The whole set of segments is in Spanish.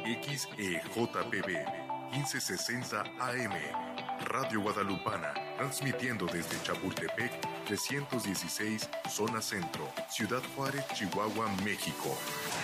XEJPB 1560 AM, Radio Guadalupana, transmitiendo desde Chapultepec 316, Zona Centro, Ciudad Juárez, Chihuahua, México.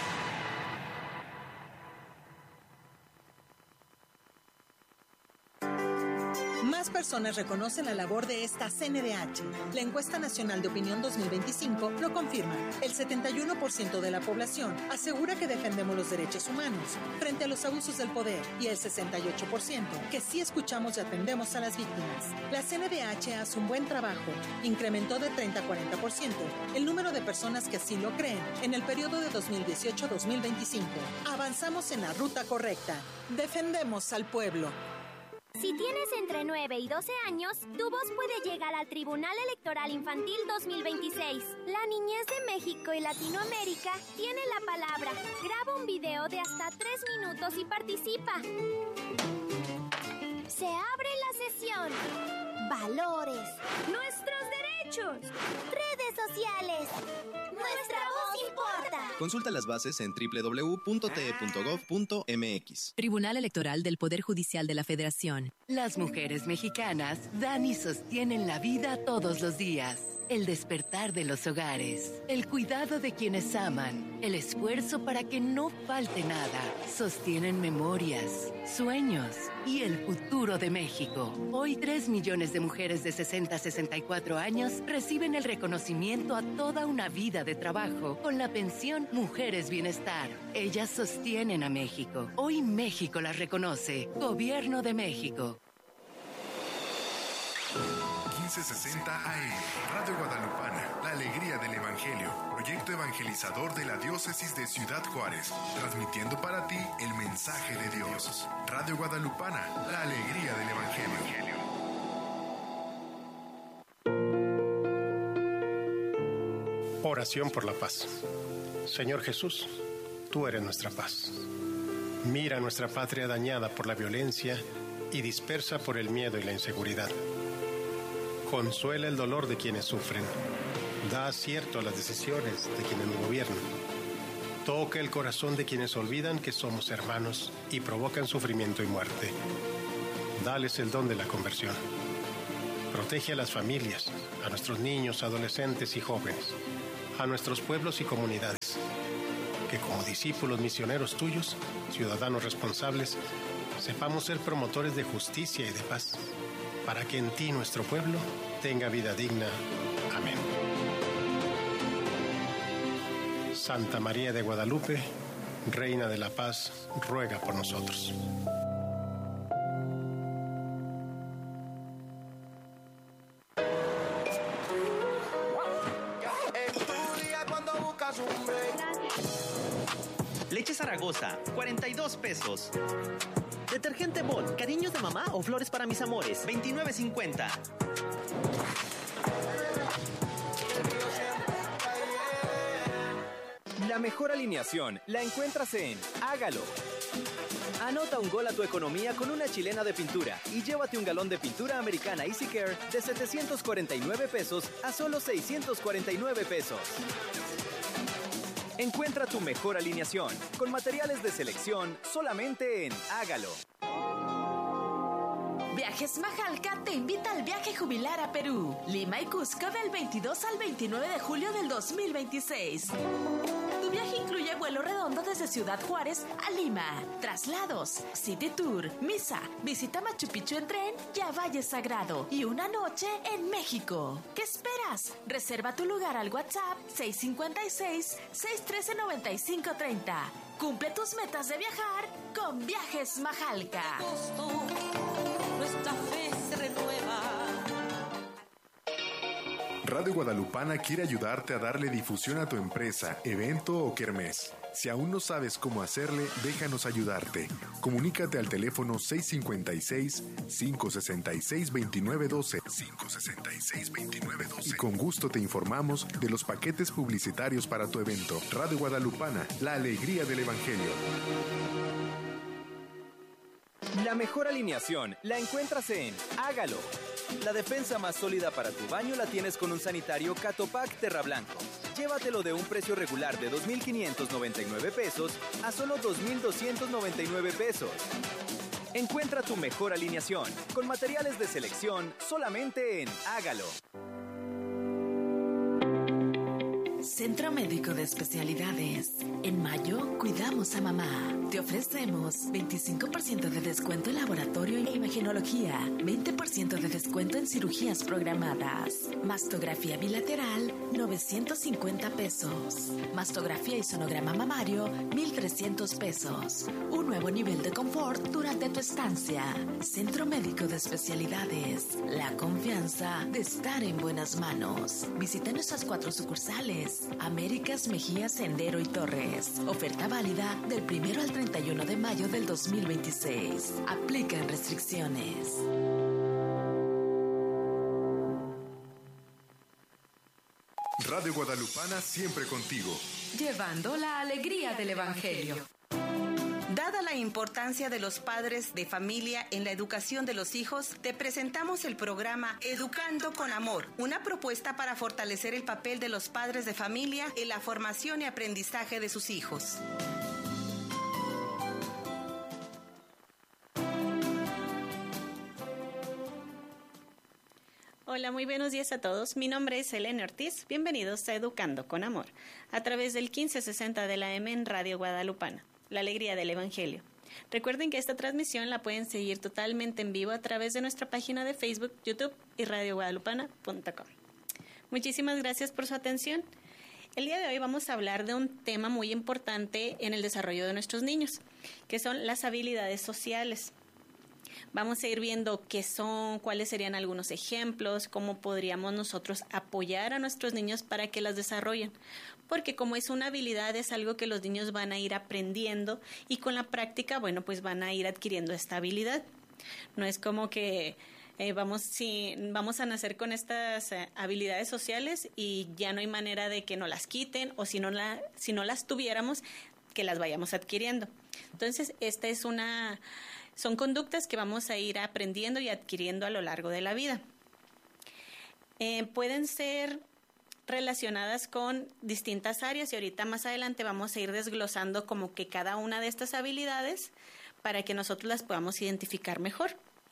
Más personas reconocen la labor de esta CNDH. La encuesta nacional de opinión 2025 lo confirma. El 71% de la población asegura que defendemos los derechos humanos frente a los abusos del poder y el 68% que sí escuchamos y atendemos a las víctimas. La CNDH hace un buen trabajo. Incrementó de 30 a 40% el número de personas que así lo creen en el periodo de 2018-2025. Avanzamos en la ruta correcta. Defendemos al pueblo. Si tienes entre 9 y 12 años, tu voz puede llegar al Tribunal Electoral Infantil 2026. La niñez de México y Latinoamérica tiene la palabra. Graba un video de hasta 3 minutos y participa. Se abre la sesión. Valores. Nuestros derechos. Redes sociales. Nuestra voz importa. Consulta las bases en www.te.gov.mx. Tribunal Electoral del Poder Judicial de la Federación. Las mujeres mexicanas dan y sostienen la vida todos los días. El despertar de los hogares, el cuidado de quienes aman, el esfuerzo para que no falte nada. Sostienen memorias, sueños y el futuro de México. Hoy 3 millones de mujeres de 60 a 64 años reciben el reconocimiento a toda una vida de trabajo con la pensión Mujeres Bienestar. Ellas sostienen a México. Hoy México las reconoce. Gobierno de México. 1560 AM, Radio Guadalupana, la alegría del Evangelio, proyecto evangelizador de la diócesis de Ciudad Juárez, transmitiendo para ti el mensaje de Dios. Radio Guadalupana, la alegría del Evangelio. Oración por la paz. Señor Jesús, tú eres nuestra paz. Mira nuestra patria dañada por la violencia y dispersa por el miedo y la inseguridad. Consuela el dolor de quienes sufren. Da acierto a las decisiones de quienes nos gobiernan. Toca el corazón de quienes olvidan que somos hermanos y provocan sufrimiento y muerte. Dales el don de la conversión. Protege a las familias, a nuestros niños, adolescentes y jóvenes, a nuestros pueblos y comunidades. Que como discípulos misioneros tuyos, ciudadanos responsables, sepamos ser promotores de justicia y de paz, para que en ti nuestro pueblo tenga vida digna. Amén. Santa María de Guadalupe, Reina de la Paz, ruega por nosotros. Leche Zaragoza, 42 pesos. Detergente Bon, cariños de mamá o flores para mis amores, 29.50. La mejor alineación la encuentras en Hágalo. Anota un gol a tu economía con una chilena de pintura y llévate un galón de pintura americana Easy Care de 749 pesos a solo 649 pesos. Encuentra tu mejor alineación con materiales de selección solamente en Hágalo. Viajes Majalca te invita al viaje jubilar a Perú, Lima y Cusco del 22 al 29 de julio del 2026. Tu viaje incluye vuelo redondo desde Ciudad Juárez a Lima, traslados, city tour, misa, visita Machu Picchu en tren y a Valle Sagrado y una noche en México. ¿Qué esperas? Reserva tu lugar al WhatsApp 656-613-9530. Cumple tus metas de viajar con Viajes Majalca. Nuestra fe se renueva. Radio Guadalupana quiere ayudarte a darle difusión a tu empresa, evento o kermés. Si aún no sabes cómo hacerle, déjanos ayudarte. Comunícate al teléfono 656-566-2912. 566-2912. Y con gusto te informamos de los paquetes publicitarios para tu evento. Radio Guadalupana, la alegría del Evangelio. La mejor alineación la encuentras en Hágalo. La defensa más sólida para tu baño la tienes con un sanitario Catopac Terra Blanco. Llévatelo de un precio regular de 2,599 pesos a solo 2,299 pesos. Encuentra tu mejor alineación con materiales de selección solamente en Hágalo. Centro Médico de Especialidades. En mayo, cuidamos a mamá. Te ofrecemos 25% de descuento en laboratorio e imagenología, 20% de descuento en cirugías programadas. Mastografía bilateral, 950 pesos. Mastografía y sonograma mamario, 1,300 pesos. Un nuevo nivel de confort durante tu estancia. Centro Médico de Especialidades. La confianza de estar en buenas manos. Visita nuestras 4 sucursales. Américas, Mejía, Sendero y Torres. Oferta válida del 1 al 31 de mayo del 2026. Aplican restricciones. Radio Guadalupana siempre contigo. Llevando la alegría del Evangelio. Dada la importancia de los padres de familia en la educación de los hijos, te presentamos el programa Educando con Amor, una propuesta para fortalecer el papel de los padres de familia en la formación y aprendizaje de sus hijos. Hola, muy buenos días a todos. Mi nombre es Elena Ortiz. Bienvenidos a Educando con Amor, a través del 1560 de la AM en Radio Guadalupana, la alegría del Evangelio. Recuerden que esta transmisión la pueden seguir totalmente en vivo a través de nuestra página de Facebook, YouTube y radioguadalupana.com. Muchísimas gracias por su atención. El día de hoy vamos a hablar de un tema muy importante en el desarrollo de nuestros niños, que son las habilidades sociales. Vamos a ir viendo qué son, cuáles serían algunos ejemplos, cómo podríamos nosotros apoyar a nuestros niños para que las desarrollen. Porque como es una habilidad, es algo que los niños van a ir aprendiendo y con la práctica, bueno, pues van a ir adquiriendo esta habilidad. No es como que vamos a nacer con estas habilidades sociales y ya no hay manera de que nos las quiten, o si no las tuviéramos, que las vayamos adquiriendo. Entonces, son conductas que vamos a ir aprendiendo y adquiriendo a lo largo de la vida. Pueden ser relacionadas con distintas áreas y ahorita más adelante vamos a ir desglosando como que cada una de estas habilidades para que nosotros las podamos identificar mejor.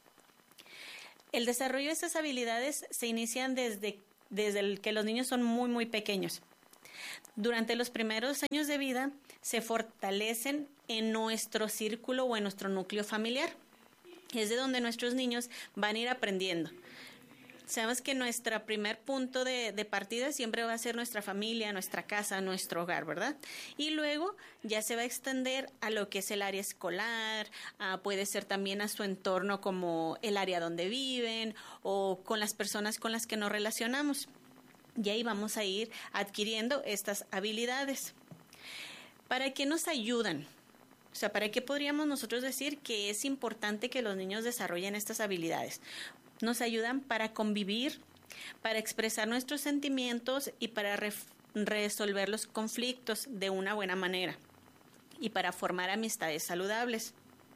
El desarrollo de estas habilidades se inician desde el que los niños son muy, muy pequeños. Durante los primeros años de vida se fortalecen en nuestro círculo o en nuestro núcleo familiar. Es de donde nuestros niños van a ir aprendiendo. Sabemos que nuestro primer punto de partida siempre va a ser nuestra familia, nuestra casa, nuestro hogar, ¿verdad? Y luego ya se va a extender a lo que es el área escolar, puede ser también a su entorno como el área donde viven o con las personas con las que nos relacionamos. Y ahí vamos a ir adquiriendo estas habilidades. ¿Para qué nos ayudan? O sea, ¿para qué podríamos nosotros decir que es importante que los niños desarrollen estas habilidades? Nos ayudan para convivir, para expresar nuestros sentimientos y para resolver los conflictos de una buena manera y para formar amistades saludables.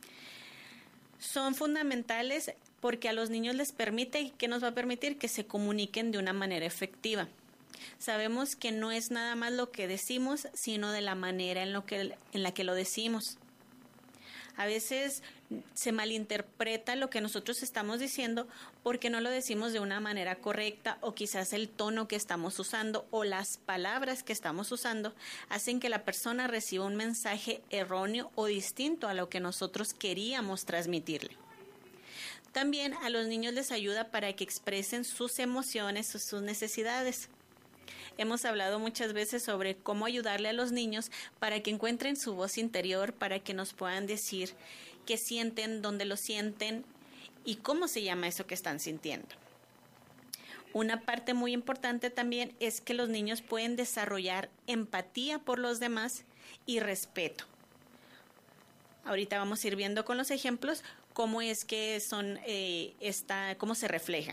Son fundamentales porque a los niños les permite, ¿qué nos va a permitir? Que se comuniquen de una manera efectiva. Sabemos que no es nada más lo que decimos, sino de la manera en la que lo decimos. A veces se malinterpreta lo que nosotros estamos diciendo porque no lo decimos de una manera correcta, o quizás el tono que estamos usando o las palabras que estamos usando hacen que la persona reciba un mensaje erróneo o distinto a lo que nosotros queríamos transmitirle. También a los niños les ayuda para que expresen sus emociones o sus necesidades. Hemos hablado muchas veces sobre cómo ayudarle a los niños para que encuentren su voz interior, para que nos puedan decir qué sienten, dónde lo sienten y cómo se llama eso que están sintiendo. Una parte muy importante también es que los niños pueden desarrollar empatía por los demás y respeto. Ahorita vamos a ir viendo con los ejemplos cómo es que cómo se reflejan.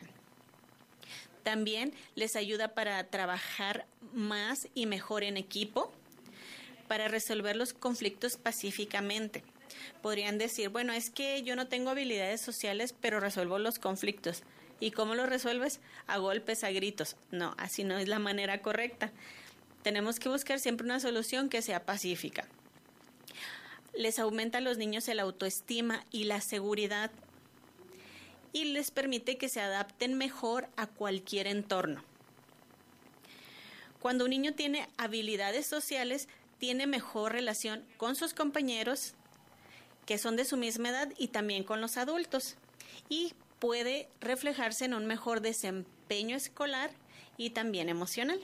También les ayuda para trabajar más y mejor en equipo, para resolver los conflictos pacíficamente. Podrían decir, bueno, es que yo no tengo habilidades sociales, pero resuelvo los conflictos. ¿Y cómo lo resuelves? A golpes, a gritos. No, así no es la manera correcta. Tenemos que buscar siempre una solución que sea pacífica. Les aumenta a los niños el autoestima y la seguridad y les permite que se adapten mejor a cualquier entorno. Cuando un niño tiene habilidades sociales, tiene mejor relación con sus compañeros que son de su misma edad y también con los adultos, y puede reflejarse en un mejor desempeño escolar y también emocional.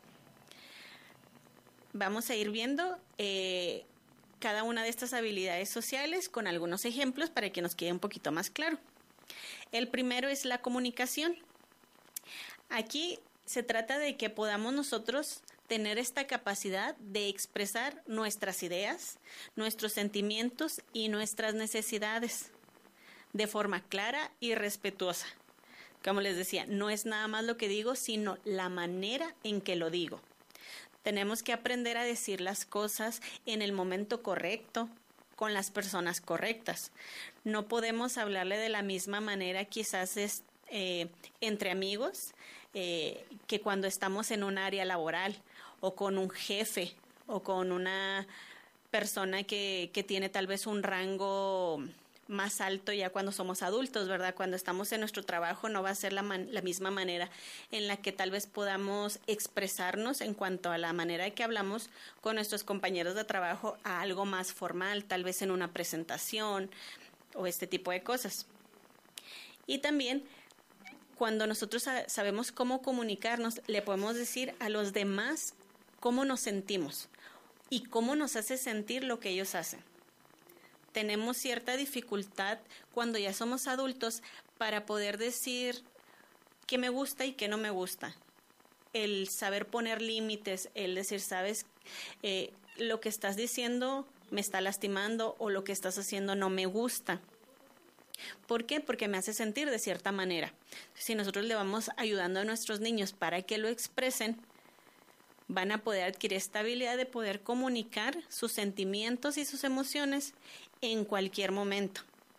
Vamos a ir viendo cada una de estas habilidades sociales con algunos ejemplos para que nos quede un poquito más claro. El primero es la comunicación. Aquí se trata de que podamos nosotros tener esta capacidad de expresar nuestras ideas, nuestros sentimientos y nuestras necesidades de forma clara y respetuosa. Como les decía, no es nada más lo que digo, sino la manera en que lo digo. Tenemos que aprender a decir las cosas en el momento correcto, con las personas correctas. No podemos hablarle de la misma manera quizás entre amigos que cuando estamos en un área laboral o con un jefe o con una persona que tiene tal vez un rango más alto ya cuando somos adultos, ¿verdad? Cuando estamos en nuestro trabajo no va a ser la misma manera en la que tal vez podamos expresarnos en cuanto a la manera que hablamos con nuestros compañeros de trabajo a algo más formal, tal vez en una presentación o este tipo de cosas. Y también cuando nosotros sabemos cómo comunicarnos, le podemos decir a los demás cómo nos sentimos y cómo nos hace sentir lo que ellos hacen. Tenemos cierta dificultad cuando ya somos adultos para poder decir qué me gusta y qué no me gusta. El saber poner límites, el decir, sabes, lo que estás diciendo me está lastimando o lo que estás haciendo no me gusta. ¿Por qué? Porque me hace sentir de cierta manera. Si nosotros le vamos ayudando a nuestros niños para que lo expresen, van a poder adquirir esta habilidad de poder comunicar sus sentimientos y sus emociones en cualquier momento.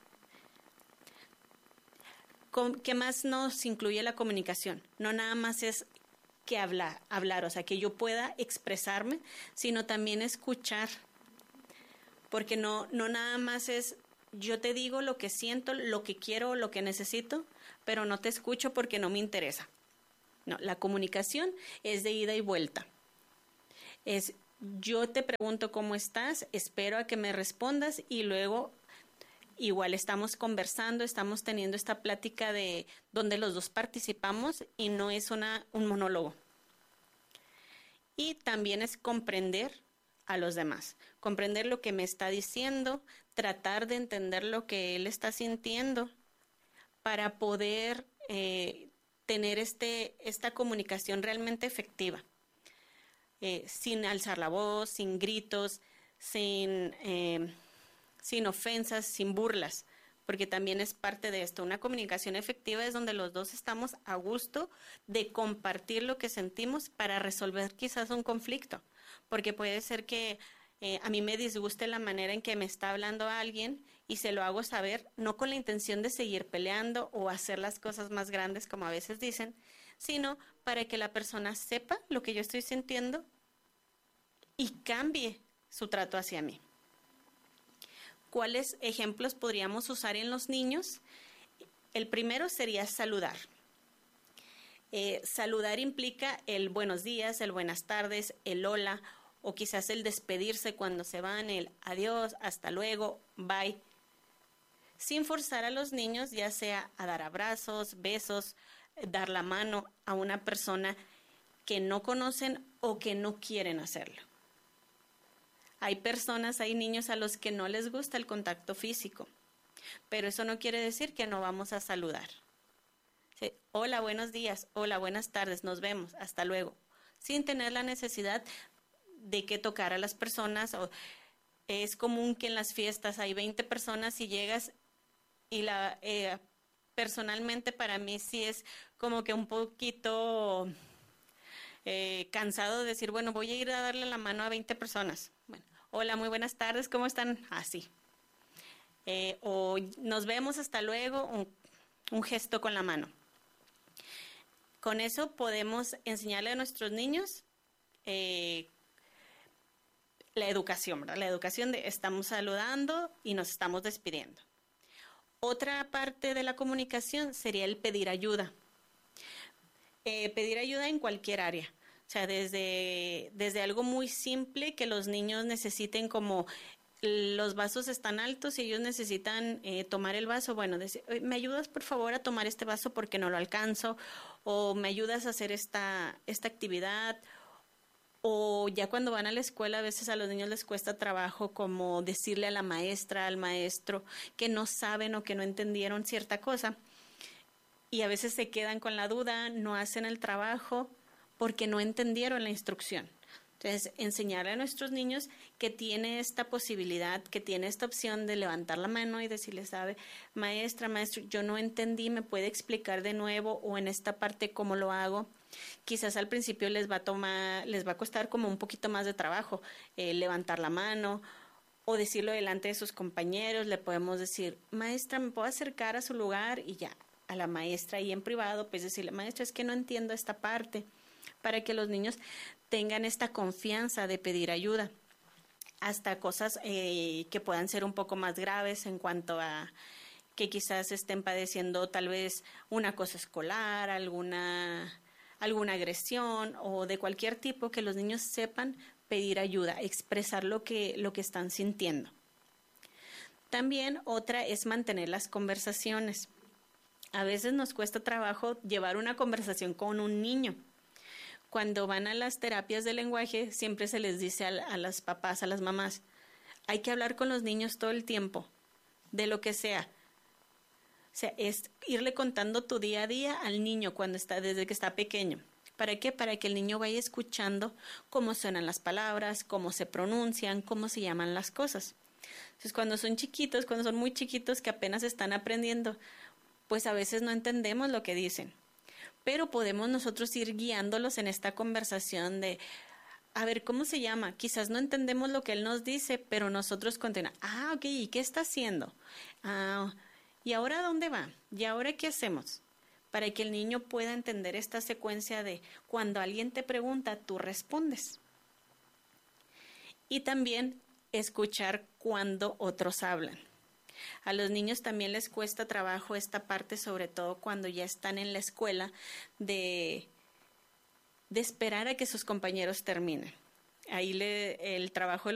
¿Qué más nos incluye la comunicación? No nada más es que hablar, o sea, que yo pueda expresarme, sino también escuchar. Porque no nada más es yo te digo lo que siento, lo que quiero, lo que necesito, pero no te escucho porque no me interesa. No, la comunicación es de ida y vuelta. Es yo te pregunto cómo estás, espero a que me respondas y luego igual estamos conversando, estamos teniendo esta plática de donde los dos participamos y no es un monólogo. Y también es comprender a los demás, comprender lo que me está diciendo, tratar de entender lo que él está sintiendo para poder tener esta comunicación realmente efectiva. Sin alzar la voz, sin gritos, sin ofensas, sin burlas, porque también es parte de esto. Una comunicación efectiva es donde los dos estamos a gusto de compartir lo que sentimos para resolver quizás un conflicto, porque puede ser que a mí me disguste la manera en que me está hablando alguien y se lo hago saber, no con la intención de seguir peleando o hacer las cosas más grandes como a veces dicen, sino para que la persona sepa lo que yo estoy sintiendo y cambie su trato hacia mí. ¿Cuáles ejemplos podríamos usar en los niños? El primero sería saludar. Saludar implica el buenos días, el buenas tardes, el hola, o quizás el despedirse cuando se van, el adiós, hasta luego, bye. Sin forzar a los niños, ya sea a dar abrazos, besos, dar la mano a una persona que no conocen o que no quieren hacerlo. Hay niños a los que no les gusta el contacto físico, pero eso no quiere decir que no vamos a saludar. Sí, hola, buenos días, hola, buenas tardes, nos vemos, hasta luego, sin tener la necesidad de que tocar a las personas. Es común que en las fiestas hay 20 personas y llegas y personalmente para mí sí es como que un poquito cansado de decir, bueno, voy a ir a darle la mano a 20 personas. Bueno, hola, muy buenas tardes, ¿cómo están? Así. O nos vemos, hasta luego, un gesto con la mano. Con eso podemos enseñarle a nuestros niños la educación, ¿verdad? La educación de estamos saludando y nos estamos despidiendo. Otra parte de la comunicación sería el pedir ayuda. Pedir ayuda en cualquier área. O sea, desde algo muy simple que los niños necesiten, como los vasos están altos y ellos necesitan tomar el vaso. Bueno, ¿me ayudas por favor a tomar este vaso porque no lo alcanzo? ¿O me ayudas a hacer esta actividad? O ya cuando van a la escuela, a veces a los niños les cuesta trabajo como decirle a la maestra, al maestro, que no saben o que no entendieron cierta cosa. Y a veces se quedan con la duda, no hacen el trabajo porque no entendieron la instrucción. Entonces, enseñarle a nuestros niños que tiene esta posibilidad, que tiene esta opción de levantar la mano y decirle, sabe, maestra, maestro, yo no entendí, ¿me puede explicar de nuevo? O en esta parte, ¿cómo lo hago? Quizás al principio les va a costar como un poquito más de trabajo levantar la mano o decirlo delante de sus compañeros. Le podemos decir, maestra, ¿me puedo acercar a su lugar? Y ya, a la maestra ahí en privado, pues decirle, maestra, es que no entiendo esta parte, para que los niños tengan esta confianza de pedir ayuda, hasta cosas que puedan ser un poco más graves en cuanto a que quizás estén padeciendo tal vez un acoso escolar, alguna agresión o de cualquier tipo, que los niños sepan pedir ayuda, expresar lo que están sintiendo. También otra es mantener las conversaciones. A veces nos cuesta trabajo llevar una conversación con un niño. Cuando van a las terapias de lenguaje, siempre se les dice a los papás, a las mamás, hay que hablar con los niños todo el tiempo, de lo que sea. O sea, es irle contando tu día a día al niño desde que está pequeño. ¿Para qué? Para que el niño vaya escuchando cómo suenan las palabras, cómo se pronuncian, cómo se llaman las cosas. Entonces, cuando son muy chiquitos, que apenas están aprendiendo, pues a veces no entendemos lo que dicen. Pero podemos nosotros ir guiándolos en esta conversación de, a ver, ¿cómo se llama? Quizás no entendemos lo que él nos dice, pero nosotros continuamos. Ok, ¿y qué está haciendo? ¿Y ahora dónde va? ¿Y ahora qué hacemos? Para que el niño pueda entender esta secuencia de cuando alguien te pregunta, tú respondes. Y también escuchar cuando otros hablan. A los niños también les cuesta trabajo esta parte, sobre todo cuando ya están en la escuela, de esperar a que sus compañeros terminen. Ahí el trabajo de